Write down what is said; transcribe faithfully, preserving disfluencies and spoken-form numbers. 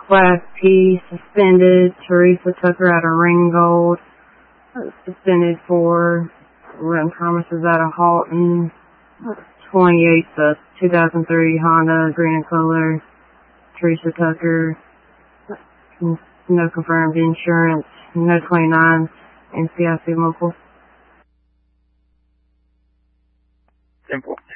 Class P, suspended. Teresa Tucker out of Ringgold, suspended for run promises out of Halton. twenty-eight, the two thousand three Honda, green and color. Teresa Tucker, no confirmed insurance, no twenty-nines, N C I C local. Simple.